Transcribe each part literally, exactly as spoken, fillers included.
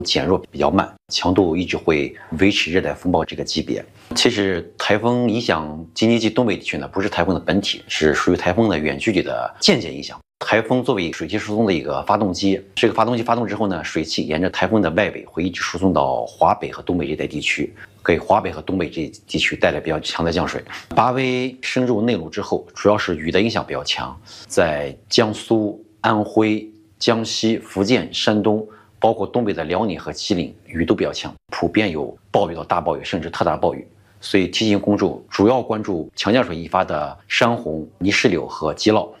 减弱比较慢，强度一直会维持热带风暴这个级别。其实台风影响京津冀东北地区呢，不是台风的本体，是属于台风的远距离的间接影响。台风作为水汽输送的一个发动机，这个发动机发动之后呢，水汽沿着台风的外围会一直输送到华北和东北这带地区，给华北和东北这地区带来比较强的降水。巴威深入内陆之后，主要是雨的影响比较强，在江苏、安徽、江西、福建、山东，包括东北的辽宁和吉林，雨都比较强，普遍有暴雨到大暴雨，甚至特大暴雨。所以提醒公众主要关注强降水引发的山洪、泥石流和积涝。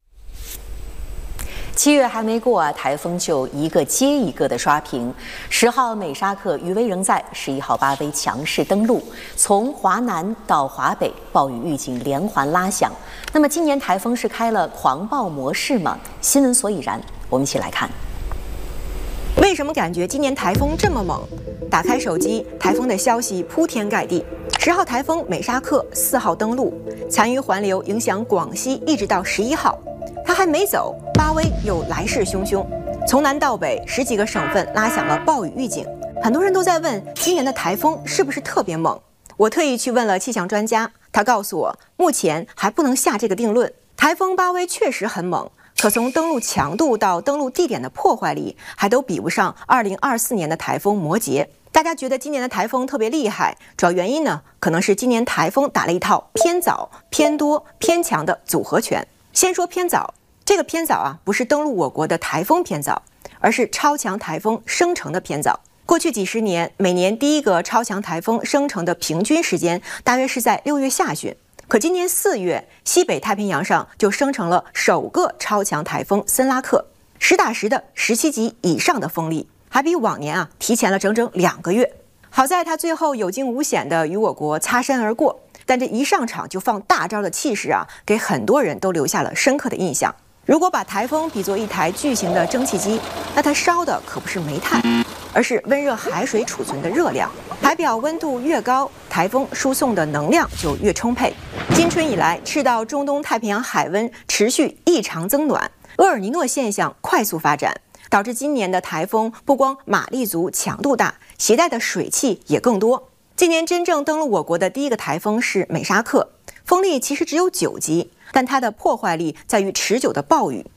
七月还没过啊，台风就一个接一个的刷屏。十号美沙克余威仍在，十一号巴威强势登陆，从华南到华北，暴雨预警连环拉响。那么今年台风是开了狂暴模式吗？新闻所以然，我们一起来看。 为什么感觉今年台风这么猛？打开手机，台风的消息铺天盖地。十号台风美沙克四号登陆，残余环流影响广西，一直到十一号。它还没走，巴威又来势汹汹，从南到北十几个省份拉响了暴雨预警。很多人都在问，今年的台风是不是特别猛？我特意去问了气象专家，他告诉我，目前还不能下这个定论。台风巴威确实很猛，可从登陆强度到登陆地点的破坏力，还都比不上二零二四年的台风摩羯。大家觉得今年的台风特别厉害，主要原因呢，可能是今年台风打了一套偏早、偏多、偏强的组合拳。先说偏早，这个偏早啊，不是登陆我国的台风偏早，而是超强台风生成的偏早。过去几十年，每年第一个超强台风生成的平均时间大约是在六月下旬，可今年四月，西北太平洋上就生成了首个超强台风森拉克，实打实的十七级以上的风力，还比往年啊提前了整整两个月。好在它最后有惊无险的与我国擦身而过。但这一上场就放大招的气势啊，给很多人都留下了深刻的印象。如果把台风比作一台巨型的蒸汽机，那它烧的可不是煤炭，而是温热海水储存的热量。海表温度越高，台风输送的能量就越充沛。今春以来，赤道中东太平洋海温持续异常增暖，厄尔尼诺现象快速发展，导致今年的台风不光马力足、强度大，携带的水汽也更多。今年真正登陆我国的第一个台风是美沙克，风力其实只有九级，但它的破坏力在于持久的暴雨，